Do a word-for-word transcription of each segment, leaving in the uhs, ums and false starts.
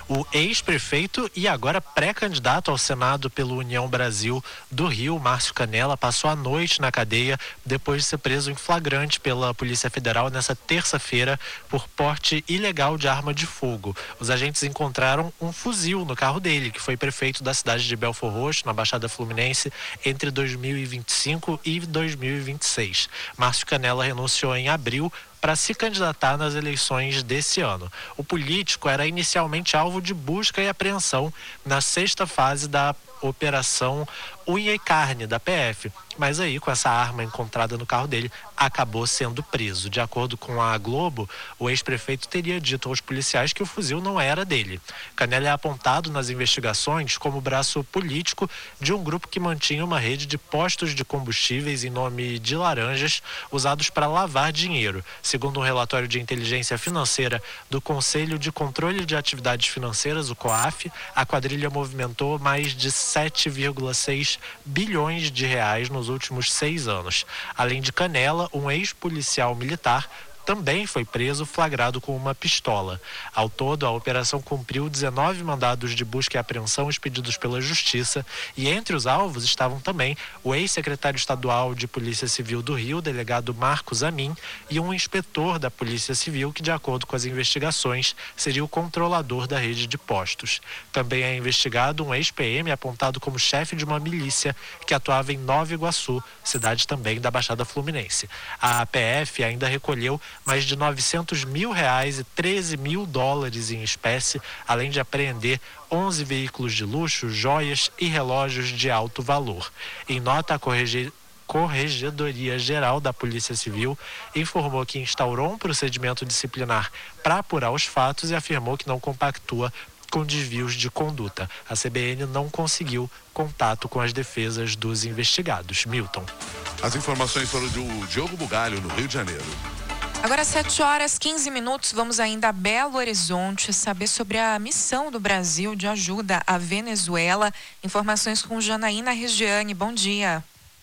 O ex-prefeito e agora pré-candidato ao Senado pelo União Brasil do Rio, Márcio Canela, passou a noite na cadeia depois de ser preso em flagrante pela Polícia Federal nessa terça-feira por porte ilegal de arma de fogo. Os agentes encontraram um fuzil no carro dele, que foi prefeito da cidade de Belford Roxo, na Baixada Fluminense, entre dois mil e vinte e cinco e dois mil e vinte e seis. Márcio Canela renunciou em abril para se candidatar nas eleições desse ano. O político era inicialmente alvo de busca e apreensão na sexta fase da Operação Unha e Carne da P F, mas aí com essa arma encontrada no carro dele acabou sendo preso. De acordo com a Globo, o ex-prefeito teria dito aos policiais que o fuzil não era dele. Canela é apontado nas investigações como braço político de um grupo que mantinha uma rede de postos de combustíveis em nome de laranjas usados para lavar dinheiro. Segundo um relatório de inteligência financeira do Conselho de Controle de Atividades Financeiras, o COAF, a quadrilha movimentou mais de sete vírgula seis bilhões de reais nos últimos seis anos. Além de Canela, um ex-policial militar também foi preso, flagrado com uma pistola. Ao todo, a operação cumpriu dezenove mandados de busca e apreensão expedidos pela Justiça, e entre os alvos estavam também o ex-secretário estadual de Polícia Civil do Rio, delegado Marcos Amin, e um inspetor da Polícia Civil que, de acordo com as investigações, seria o controlador da rede de postos. Também é investigado um ex-P M apontado como chefe de uma milícia que atuava em Nova Iguaçu, cidade também da Baixada Fluminense. A P F ainda recolheu mais de novecentos mil reais e treze mil dólares em espécie, além de apreender onze veículos de luxo, joias e relógios de alto valor. Em nota, a corrigi... Corregedoria Geral da Polícia Civil informou que instaurou um procedimento disciplinar para apurar os fatos e afirmou que não compactua com desvios de conduta. A C B N não conseguiu contato com as defesas dos investigados. Milton. As informações foram do Diogo Bugalho, no Rio de Janeiro. Agora, sete horas e quinze minutos, vamos ainda a Belo Horizonte saber sobre a missão do Brasil de ajuda à Venezuela. Informações com Janaína Regiane. Bom dia.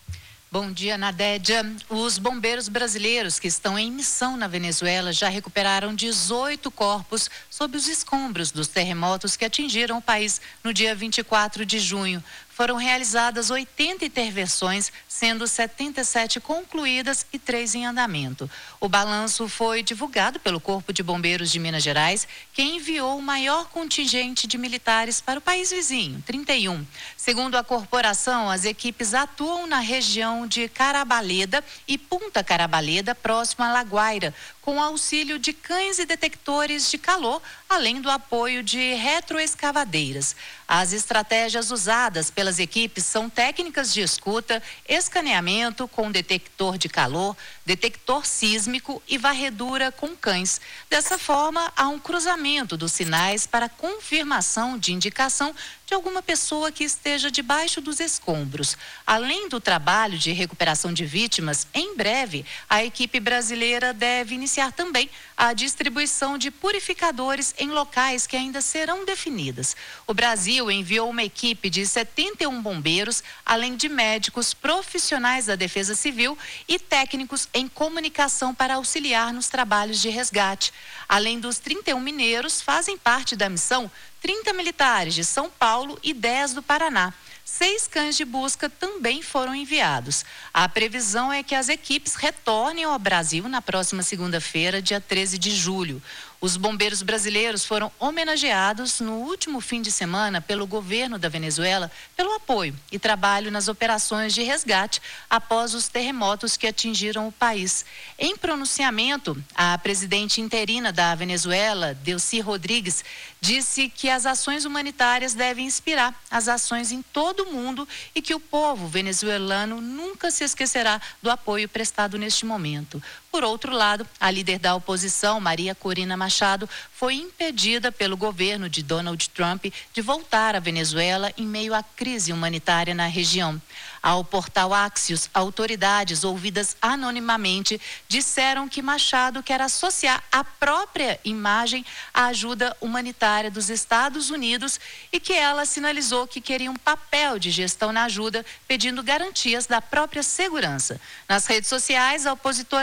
Bom dia, Nadédia. Os bombeiros brasileiros que estão em missão na Venezuela já recuperaram dezoito corpos sob os escombros dos terremotos que atingiram o país no dia vinte e quatro de junho. Foram realizadas oitenta intervenções, sendo setenta e sete concluídas e três em andamento. O balanço foi divulgado pelo Corpo de Bombeiros de Minas Gerais, que enviou o maior contingente de militares para o país vizinho, trinta e um. Segundo a corporação, as equipes atuam na região de Carabaleda e Punta Carabaleda, próximo a La Guaira, com auxílio de cães e detectores de calor, além do apoio de retroescavadeiras. As estratégias usadas pelas equipes são técnicas de escuta, escaneamento com detector de calor, detector sísmico e varredura com cães. Dessa forma, há um cruzamento dos sinais para confirmação de indicação de alguma pessoa que esteja debaixo dos escombros. Além do trabalho de recuperação de vítimas, em breve, a equipe brasileira deve iniciar também a distribuição de purificadores em locais que ainda serão definidas. O Brasil enviou uma equipe de setenta e um bombeiros, além de médicos, profissionais da Defesa Civil e técnicos em comunicação para auxiliar nos trabalhos de resgate. Além dos trinta e um mineiros, fazem parte da missão trinta militares de São Paulo e dez do Paraná. Seis cães de busca também foram enviados. A previsão é que as equipes retornem ao Brasil na próxima segunda-feira, dia treze de julho. Os bombeiros brasileiros foram homenageados no último fim de semana pelo governo da Venezuela pelo apoio e trabalho nas operações de resgate após os terremotos que atingiram o país. Em pronunciamento, a presidente interina da Venezuela, Delcy Rodrigues, disse que as ações humanitárias devem inspirar as ações em todo o mundo e que o povo venezuelano nunca se esquecerá do apoio prestado neste momento. Por outro lado, a líder da oposição, Maria Corina Machado, foi impedida pelo governo de Donald Trump de voltar à Venezuela em meio à crise humanitária na região. Ao portal Axios, autoridades ouvidas anonimamente disseram que Machado quer associar a própria imagem à ajuda humanitária dos Estados Unidos e que ela sinalizou que queria um papel de gestão na ajuda, pedindo garantias da própria segurança. Nas redes sociais, a opositora publicou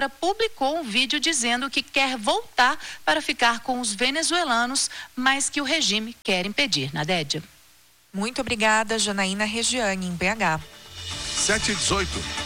publicou um vídeo dizendo que quer voltar para ficar com os venezuelanos, mas que o regime quer impedir. Nadédia. Muito obrigada, Janaína Regiane, em B H. sete e dezoito.